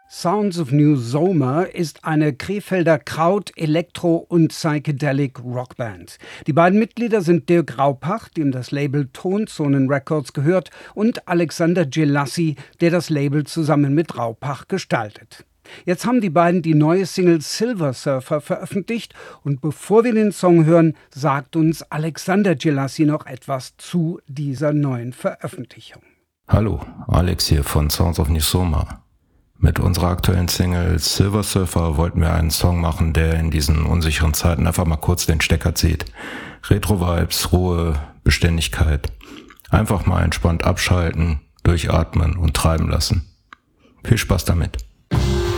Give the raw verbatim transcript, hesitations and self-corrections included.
Sounds of New Soma ist eine Krefelder Kraut-, Elektro- und Psychedelic-Rockband. Die beiden Mitglieder sind Dirk Raupach, dem das Label Tonzonen Records gehört, und Alexander Gelassi, der das Label zusammen mit Raupach gestaltet. Jetzt haben die beiden die neue Single Silver Surfer veröffentlicht und bevor wir den Song hören, sagt uns Alexander Gelassi noch etwas zu dieser neuen Veröffentlichung. Hallo, Alex hier von Sounds of New Soma. Mit unserer aktuellen Single Silver Surfer wollten wir einen Song machen, der in diesen unsicheren Zeiten einfach mal kurz den Stecker zieht. Retro-Vibes, Ruhe, Beständigkeit. Einfach mal entspannt abschalten, durchatmen und treiben lassen. Viel Spaß damit.